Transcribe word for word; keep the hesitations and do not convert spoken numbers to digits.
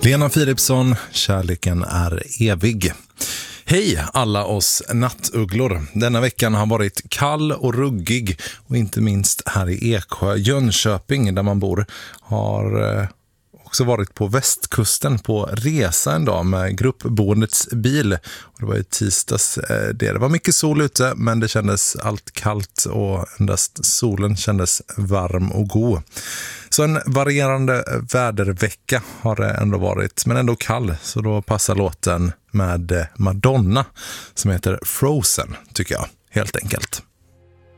Lena Philipsson, kärleken är evig. Hej alla oss nattugglor. Denna veckan har varit kall och ruggig och inte minst här i Eksjö, Jönköping där man bor, har eh, också varit på västkusten på resa en dag med gruppboendets bil. Och det var i tisdags eh, det. Det var mycket sol ute men det kändes allt kallt och endast solen kändes varm och god. Så en varierande vädervecka har det ändå varit, men ändå kall. Så då passar låten med Madonna som heter Frozen, tycker jag, helt enkelt.